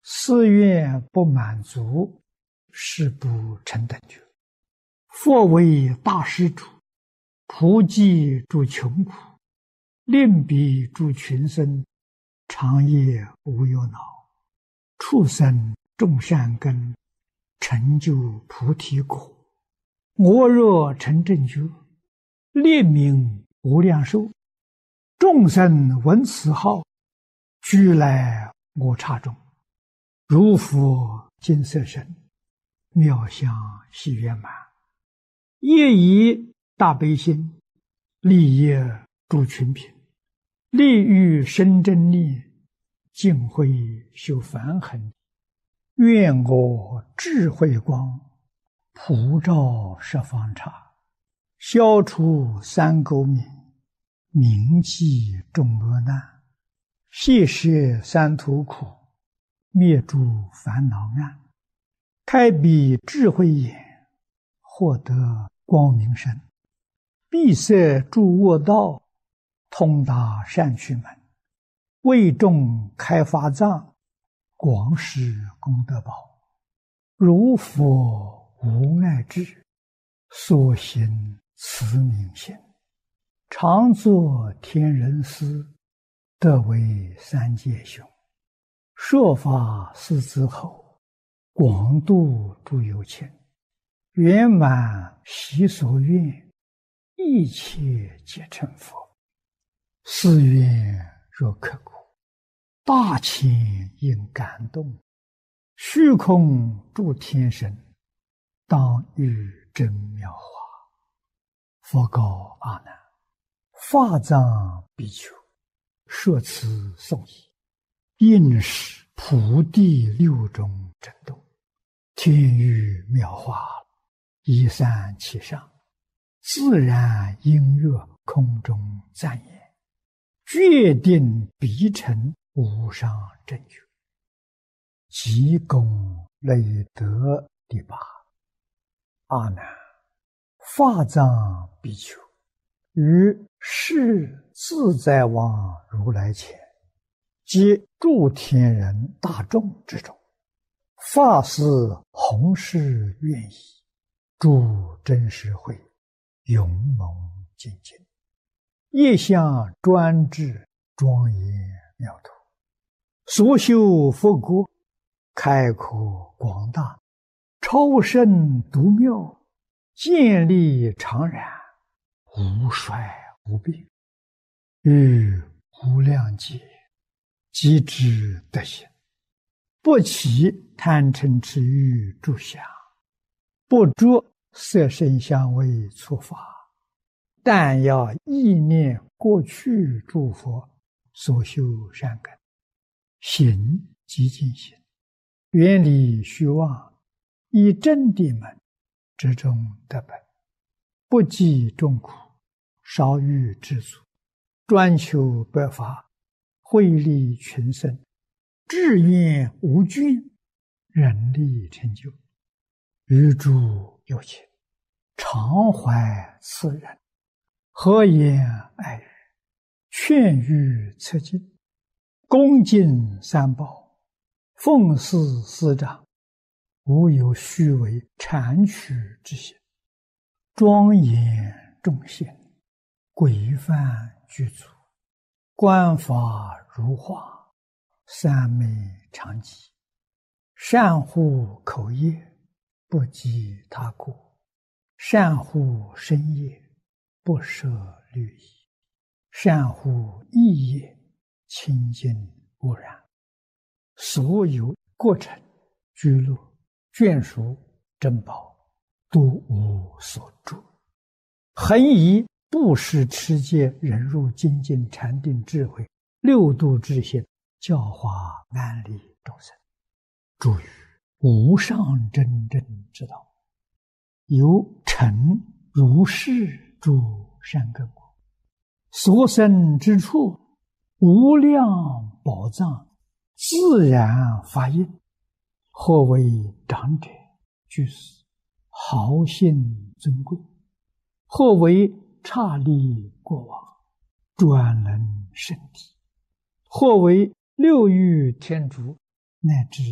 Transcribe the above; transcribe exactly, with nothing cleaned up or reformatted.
寺愿不满足，是不成等觉。佛为大施主，普济诸穷苦，令彼诸群生，长夜无忧恼，畜生种善根，成就菩提果。我若成正觉，列名无量寿，众生闻此号，俱来我刹中。如佛金色身，妙相喜圆满。业以大悲心，利业诸群品，利欲生真力，净慧修梵行。愿我智慧光，普照十方刹，消除三垢冥，铭记众恶难，谢摄三途苦，灭诸烦恼暗，开彼智慧眼，获得光明身，闭塞诸恶道，通达善趣门，为众开发藏，广施功德宝。如佛无碍智，所行慈悯心，常作天人师，得为三界雄。说法四子后，广度诸有情，圆满习所愿，一切皆成佛。寺愿若刻苦，大千应感动，虚空诸天神，当遇真妙法。佛告阿难：法藏比丘，说此颂已，应是普地六种震动，天雨妙法，一散其上，自然音乐空中赞言，决定必成无上正觉。即功累德第八。阿难，法藏比丘，于世自在王如来前，及诸天人大众之中，发誓弘誓愿意，诸真实会，勇猛精进，业相专制，庄严妙土，所修佛国，开阔广大，超胜独妙，建立常然，无衰无病，于无量劫即知德行，不起贪嗔痴欲诸相，不着色声香味触法，但要意念过去诸佛所修善根，行即净行，远离虚妄，以真谛门之中得本，不计众苦，少欲知足，专求白法，惠利群生，志愿无倦，人力成就。于诸有情，常怀慈仁，和颜爱语，劝喻策进，恭敬三宝，奉事师长，无有虚伪谄曲之心，庄严众贤，规范具足，观法如画，三昧常寂，善护口业，不及他过，善护身业，不舍律仪，善护意业，清净无染。所有过程、居乐、眷属、珍宝，都无所住。恒以布施持戒、忍辱、精进、禅定、智慧六度之心，教化万利众生，助于无上真正之道，有成如是诸善根果，所生之处，无量宝藏，自然发应，或为长者、居士、豪信尊贵，或为刹利国王、专能圣体，或为六欲天竺，乃至